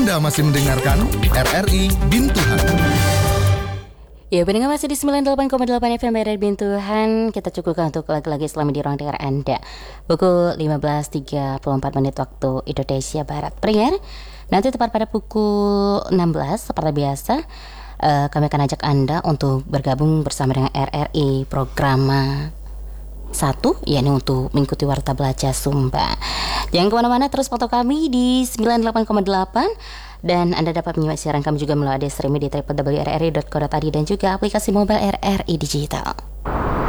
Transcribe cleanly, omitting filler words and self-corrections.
Anda masih mendengarkan RRI Bintuhan. Ya, pendengar masih di 98,8 FM RRI Bintuhan. Kita cukupkan untuk lagi-lagi selama di ruang dengar Anda. Pukul 15.34 menit waktu Indonesia Barat. Pendengar, nanti tepat pada pukul 16 seperti biasa, kami akan ajak Anda untuk bergabung bersama dengan RRI program 1, yakni untuk mengikuti Warta Belajar Sumba. Jangan kemana-mana, terus foto kami di 98,8. Dan Anda dapat menyimak siaran kami juga melalui streaming di www.rri.co.id dan juga aplikasi mobile RRI Digital.